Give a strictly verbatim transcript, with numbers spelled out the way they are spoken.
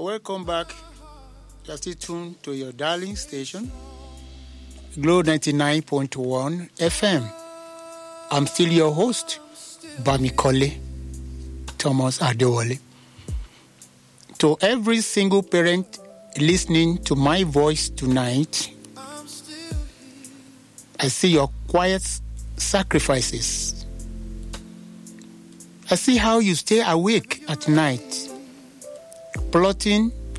welcome back. You are still tuned to your darling station, Glow ninety-nine point one F M. I'm still your host, Bamikole Thomas Adewale. To every single parent listening to my voice tonight, I see your quiet sacrifices. I see how you stay awake at night, plotting